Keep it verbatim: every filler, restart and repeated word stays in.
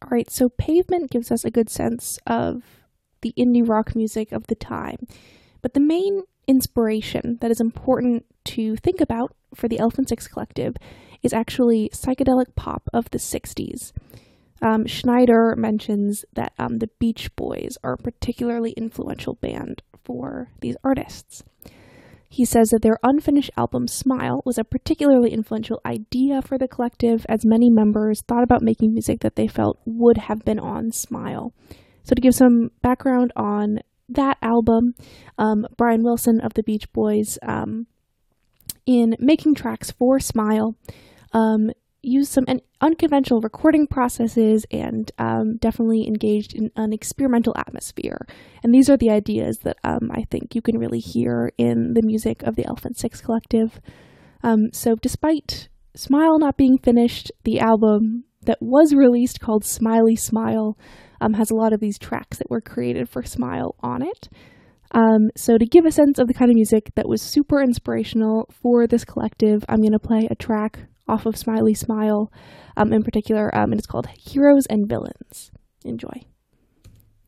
All right, so Pavement gives us a good sense of the indie rock music of the time, but the main inspiration that is important to think about for the Elephant Six Collective is actually psychedelic pop of the sixties. Um, Schneider mentions that um, the Beach Boys are a particularly influential band for these artists. He says that their unfinished album, Smile, was a particularly influential idea for the collective, as many members thought about making music that they felt would have been on Smile. So to give some background on that album, um, Brian Wilson of the Beach Boys, um, in making tracks for Smile, um, used some unconventional recording processes and um, definitely engaged in an experimental atmosphere. And these are the ideas that um, I think you can really hear in the music of the Elephant Six Collective. Um, so despite Smile not being finished, the album that was released called Smiley Smile um, has a lot of these tracks that were created for Smile on it. Um, so to give a sense of the kind of music that was super inspirational for this collective, I'm going to play a track off of Smiley Smile um, in particular, um, and it's called Heroes and Villains. Enjoy.